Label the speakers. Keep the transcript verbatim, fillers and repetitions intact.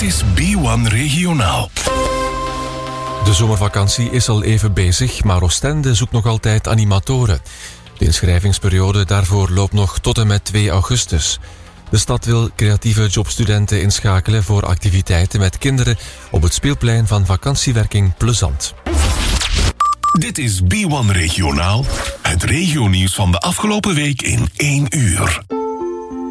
Speaker 1: is B one Regionaal.
Speaker 2: De zomervakantie is al even bezig, maar Oostende zoekt nog altijd animatoren. De inschrijvingsperiode daarvoor loopt nog tot en met twee augustus. De stad wil creatieve jobstudenten inschakelen voor activiteiten met kinderen op het speelplein van vakantiewerking Plezant.
Speaker 1: Dit is B one Regionaal, het regionieuws van de afgelopen week in één uur.